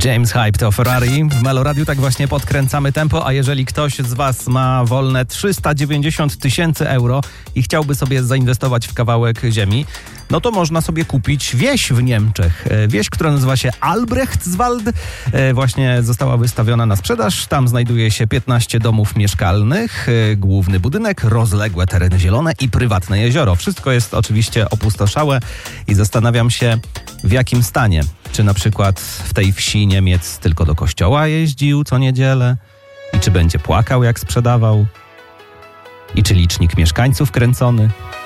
James Hype to Ferrari. W Meloradiu tak właśnie podkręcamy tempo, a jeżeli ktoś z Was ma wolne 390 000 euro i chciałby sobie zainwestować w kawałek ziemi, no to można sobie kupić wieś w Niemczech. Wieś, która nazywa się Albrechtswald, właśnie została wystawiona na sprzedaż. Tam znajduje się 15 domów mieszkalnych, główny budynek, rozległe tereny zielone i prywatne jezioro. Wszystko jest oczywiście opustoszałe i zastanawiam się, w jakim stanie. Czy na przykład w tej wsi Niemiec tylko do kościoła jeździł co niedzielę? I czy będzie płakał, jak sprzedawał? I czy licznik mieszkańców kręcony?